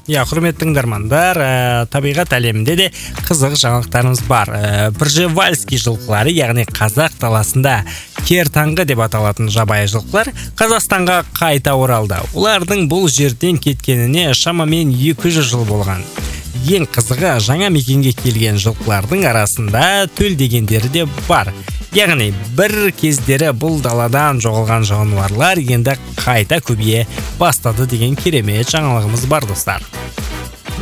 Құрметті тыңдармандар, табиғат әлемінде де қызық жаңалықтарымыз бар. Пржевальский жылқылары, яғни қазақ даласында кертаңғы деп аталатын жабайы жылқылар Қазақстанға қайта оралды. Олардың бұл жерден кеткеніне шамамен 200 жыл болған. Ең қызығы, жаңа мекенге келген жылқылардың арасында төл дегендері де бар. Яғни бір кездері бұл даладан жоғалған жануарлар енді қайта көбейе бастады деген керемет жаңалығымыз бар, достар.